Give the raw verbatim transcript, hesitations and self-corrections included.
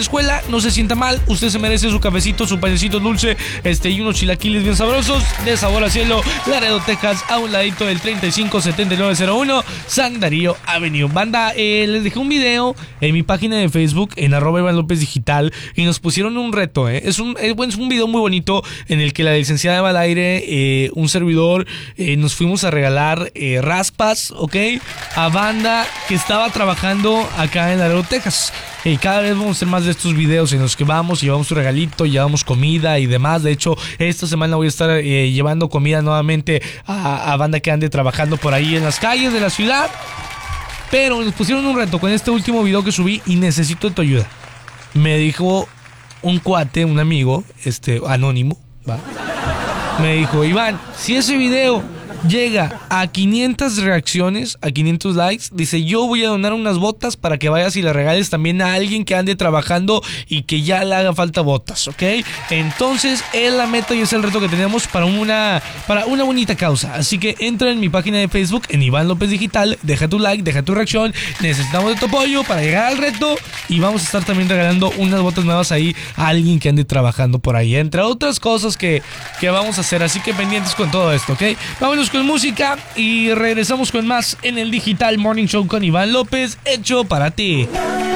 escuela, no se sienta mal, usted se merece su cafecito, su panecito dulce, este y unos chilaquiles bien sabrosos, de sabor a cielo, Laredo, Texas, a un ladito del treinta y cinco setenta y nueve cero uno, San Darío Avenue. Banda, eh, les dejé un video en mi página de Facebook, en arroba Iván López Digital, y nos pusieron un reto, eh. es, un, es, bueno, es un video muy bonito en el que la licenciada Eva al aire, eh, un servidor, eh, nos fuimos a regalar eh, raspas, ok, a banda que estaba trabajando acá en Laredo, Texas. Y cada vez vamos a hacer más de estos videos en los que vamos y llevamos tu regalito, llevamos comida y demás. De hecho, esta semana voy a estar eh, llevando comida nuevamente a, a banda que ande trabajando por ahí en las calles de la ciudad. Pero nos pusieron un reto con este último video que subí y necesito tu ayuda. Me dijo un cuate, un amigo, este, anónimo, ¿va? Me dijo, Iván, si ese video llega a quinientas reacciones, a quinientos likes, dice, yo voy a donar unas botas para que vayas y le regales también a alguien que ande trabajando y que ya le haga falta botas, ¿ok? Entonces es la meta y es el reto que tenemos para una, para una bonita causa. Así que entra en mi página de Facebook, en Iván López Digital, deja tu like, deja tu reacción, necesitamos de tu apoyo para llegar al reto y vamos a estar también regalando unas botas nuevas ahí a alguien que ande trabajando por ahí, entre otras cosas que, que vamos a hacer, así que pendientes con todo esto, ¿ok? Vámonos con música y regresamos con más en el Digital Morning Show con Iván López, hecho para ti.